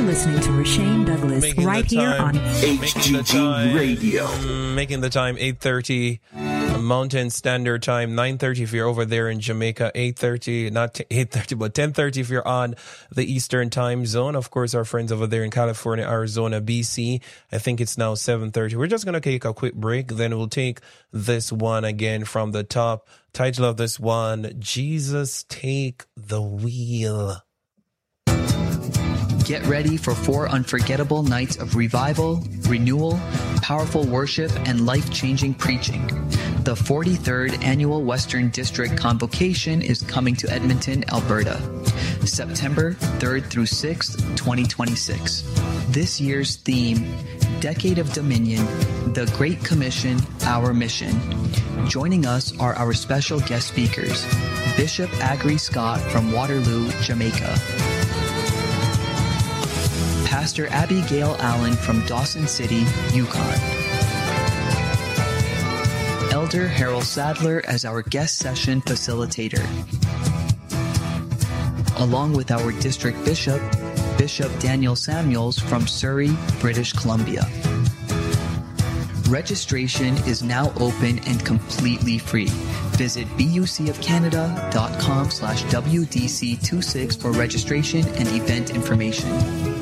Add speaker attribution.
Speaker 1: listening to Rashane Douglas right here on
Speaker 2: HGG Radio.
Speaker 3: Making the time 8:30 Mountain Standard Time, 9:30 if you're over there in Jamaica, 8:30, not 8:30, but 10:30 if you're on the Eastern Time Zone. Of course, our friends over there in California, Arizona, BC, I think it's now 7:30. We're just going to take a quick break, then we'll take this one again from the top. Title of this one, Jesus Take the Wheel.
Speaker 4: Get ready for 4 unforgettable nights of revival, renewal, powerful worship, and life-changing preaching. The 43rd Annual Western District Convocation is coming to Edmonton, Alberta, September 3rd through 6th, 2026. This year's theme, Decade of Dominion, The Great Commission, Our Mission. Joining us are our special guest speakers, Bishop Agri Scott from Waterloo, Jamaica, Pastor Abigail Allen from Dawson City, Yukon, Elder Harold Sadler as our guest session facilitator, along with our district bishop, Bishop Daniel Samuels from Surrey, British Columbia. Registration is now open and completely free. Visit bucofcanada.com/WDC26 for registration and event information.